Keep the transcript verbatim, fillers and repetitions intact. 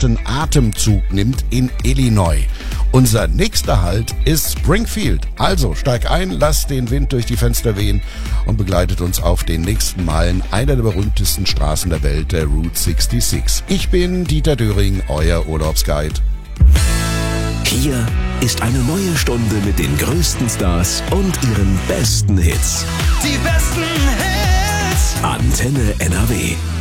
harten Atemzug nimmt in Illinois. Unser nächster Halt ist Springfield. Also steig ein, lass den Wind durch die Fenster wehen und begleitet uns auf den nächsten Meilen einer der berühmtesten Straßen der Welt, der Route sechsundsechzig. Ich bin Dieter Döring, euer Urlaubsguide. Hier ist eine neue Stunde mit den größten Stars und ihren besten Hits. Die besten Hits. Antenne N R W.